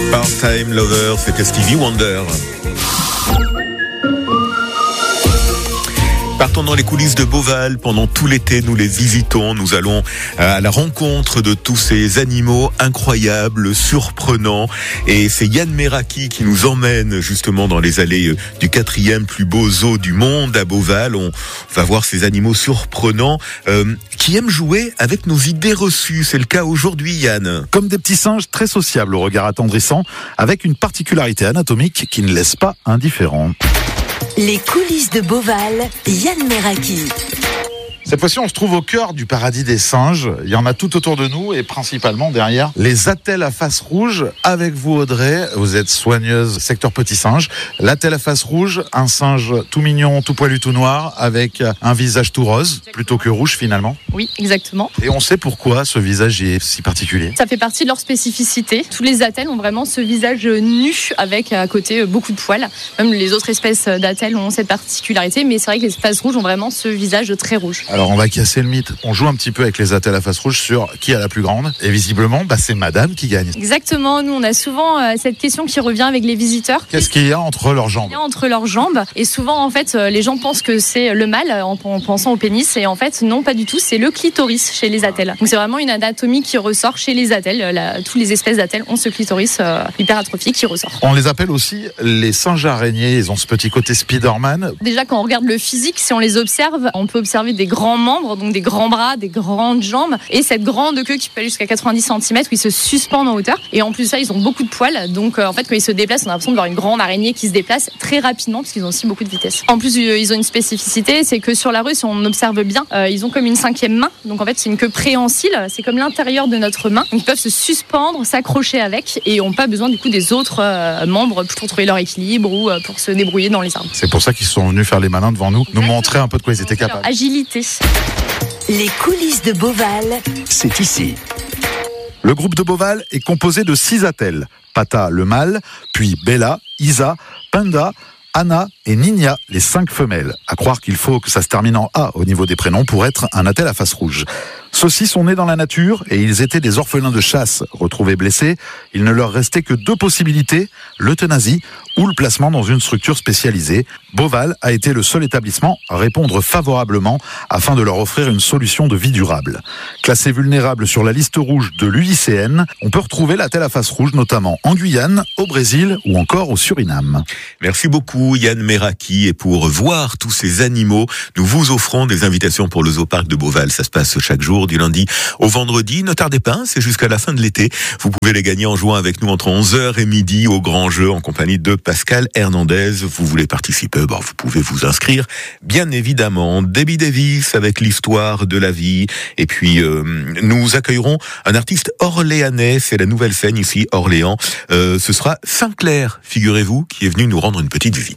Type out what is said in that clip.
Part-Time Lover, c'était Stevie Wonder. Partons dans les coulisses de Beauval. Pendant tout l'été, nous les visitons. Nous allons à la rencontre de tous ces animaux incroyables, surprenants. Et c'est Yann Meraki qui nous emmène justement dans les allées du 4e plus beau zoo du monde à Beauval. On va voir ces animaux surprenants qui aiment jouer avec nos idées reçues. C'est le cas aujourd'hui, Yann. Comme des petits singes très sociables au regard attendrissant, avec une particularité anatomique qui ne laisse pas indifférent. Les coulisses de Beauval, Yann Meraki. Cette fois-ci, on se trouve au cœur du paradis des singes. Il y en a tout autour de nous et principalement derrière les attelles à face rouge. Avec vous, Audrey, vous êtes soigneuse secteur petit singe. L'attelle à face rouge, un singe tout mignon, tout poilu, tout noir, avec un visage tout rose, plutôt que rouge finalement. Oui, exactement. Et on sait pourquoi ce visage est si particulier. Ça fait partie de leur spécificité. Tous les attelles ont vraiment ce visage nu avec à côté beaucoup de poils. Même les autres espèces d'attelles ont cette particularité, mais c'est vrai que les faces rouges ont vraiment ce visage très rouge. Alors on va casser le mythe. On joue un petit peu avec les attelles à face rouge sur qui a la plus grande. Et visiblement, c'est madame qui gagne. Exactement. Nous, on a souvent cette question qui revient avec les visiteurs. Qu'est-ce qu'il y a entre leurs jambes ? Il y a entre leurs jambes. Et souvent, en fait, les gens pensent que c'est le mâle en pensant au pénis. Et en fait, non, pas du tout. C'est le clitoris chez les attelles. Donc c'est vraiment une anatomie qui ressort chez les attelles. Toutes les espèces d'attelles ont ce clitoris hyperatrophique qui ressort. On les appelle aussi les singes araignées. Ils ont ce petit côté Spider-Man. Déjà, quand on regarde le physique, si on les observe, on peut observer des grands membres, donc des grands bras, des grandes jambes et cette grande queue qui peut aller jusqu'à 90 cm où ils se suspendent en hauteur. Et en plus de ça, ils ont beaucoup de poils. Donc en fait, quand ils se déplacent, on a l'impression de voir une grande araignée qui se déplace très rapidement parce qu'ils ont aussi beaucoup de vitesse. En plus, ils ont une spécificité, c'est que sur la rue, si on observe bien, ils ont comme une 5e main. Donc en fait, c'est une queue préhensile, c'est comme l'intérieur de notre main. Donc ils peuvent se suspendre, s'accrocher avec et n'ont pas besoin du coup des autres membres pour trouver leur équilibre ou pour se débrouiller dans les arbres. C'est pour ça qu'ils sont venus faire les malins devant nous, nous montrer un peu de quoi ils étaient capables. Agilité. Les coulisses de Beauval, c'est ici. Le groupe de Beauval est composé de 6 attelles. Pata, le mâle, puis Bella, Isa, Panda, Anna et Nina, les 5 femelles. À croire qu'il faut que ça se termine en A au niveau des prénoms pour être un attelle à face rouge. Ceux-ci sont nés dans la nature et ils étaient des orphelins de chasse. Retrouvés blessés, il ne leur restait que 2 possibilités, l'euthanasie ou le placement dans une structure spécialisée. Beauval a été le seul établissement à répondre favorablement afin de leur offrir une solution de vie durable. Classé vulnérable sur la liste rouge de l'UICN, on peut retrouver l'attelle à face rouge notamment en Guyane, au Brésil ou encore au Suriname. Merci beaucoup Yann Meraki. Et pour voir tous ces animaux, nous vous offrons des invitations pour le Zoo-Parc de Beauval. Ça se passe chaque jour, du lundi au vendredi. Ne tardez pas, c'est jusqu'à la fin de l'été. Vous pouvez les gagner en jouant avec nous entre 11h et midi au grand jeu en compagnie de Pascal Hernandez. Vous voulez participer, vous pouvez vous inscrire. Bien évidemment, Debbie Davis avec l'histoire de la vie. Et puis, nous accueillerons un artiste orléanais. C'est la nouvelle scène ici, Orléans. Ce sera Sinclair, figurez-vous, qui est venu nous rendre une petite visite.